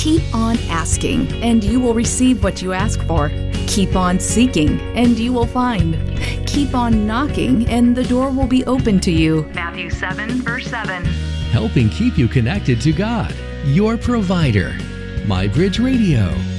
Keep on asking, and you will receive what you ask for. Keep on seeking, and you will find. Keep on knocking, and the door will be open to you. Matthew 7, verse 7. Helping keep you connected to God, your provider. MyBridge Radio.